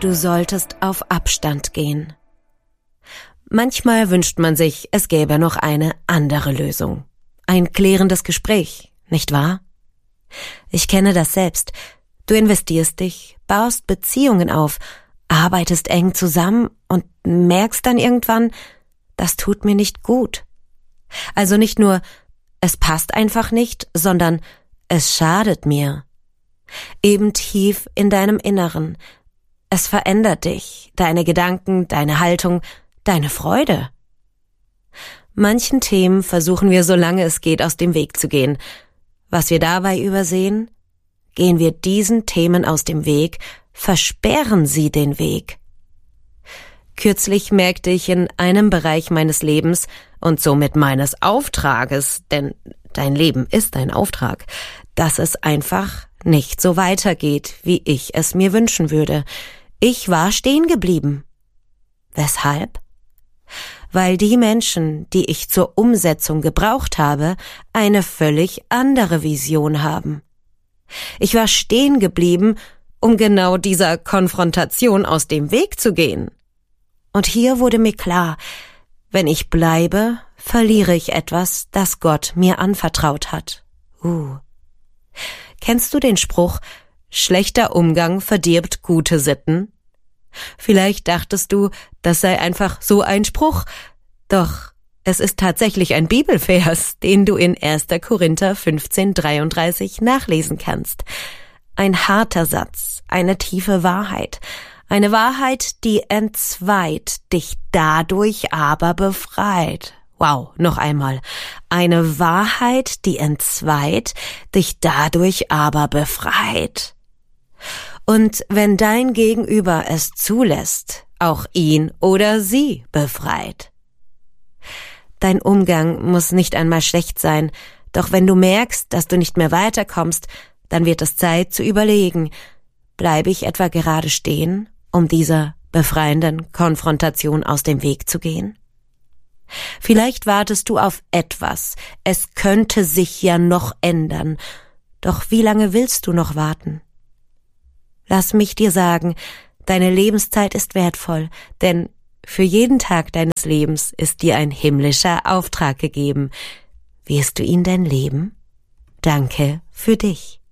du solltest auf Abstand gehen. Manchmal wünscht man sich, es gäbe noch eine andere Lösung. Ein klärendes Gespräch, nicht wahr? Ich kenne das selbst. Du investierst dich, baust Beziehungen auf, arbeitest eng zusammen und merkst dann irgendwann, das tut mir nicht gut. Also nicht nur, es passt einfach nicht, sondern es schadet mir. Eben tief in deinem Inneren. Es verändert dich, deine Gedanken, deine Haltung, deine Freude. Manchen Themen versuchen wir, solange es geht, aus dem Weg zu gehen. Was wir dabei übersehen? Gehen wir diesen Themen aus dem Weg, versperren sie den Weg. Kürzlich merkte ich in einem Bereich meines Lebens und somit meines Auftrages, denn dein Leben ist ein Auftrag, dass es einfach nicht so weitergeht, wie ich es mir wünschen würde. Ich war stehen geblieben. Weshalb? Weil die Menschen, die ich zur Umsetzung gebraucht habe, eine völlig andere Vision haben. Ich war stehen geblieben, um genau dieser Konfrontation aus dem Weg zu gehen. Und hier wurde mir klar, wenn ich bleibe, verliere ich etwas, das Gott mir anvertraut hat. Kennst du den Spruch, schlechter Umgang verdirbt gute Sitten? Vielleicht dachtest du, das sei einfach so ein Spruch. Doch es ist tatsächlich ein Bibelvers, den du in 1. Korinther 15,33 nachlesen kannst. Ein harter Satz, eine tiefe Wahrheit. Eine Wahrheit, die entzweit, dich dadurch aber befreit. Wow, noch einmal. Eine Wahrheit, die entzweit, dich dadurch aber befreit. Und wenn dein Gegenüber es zulässt, auch ihn oder sie befreit. Dein Umgang muss nicht einmal schlecht sein, doch wenn du merkst, dass du nicht mehr weiterkommst, dann wird es Zeit zu überlegen, bleibe ich etwa gerade stehen, um dieser befreienden Konfrontation aus dem Weg zu gehen? Vielleicht wartest du auf etwas, es könnte sich ja noch ändern, doch wie lange willst du noch warten? Lass mich dir sagen, deine Lebenszeit ist wertvoll, denn für jeden Tag deines Lebens ist dir ein himmlischer Auftrag gegeben. Wirst du ihn denn leben? Danke für dich.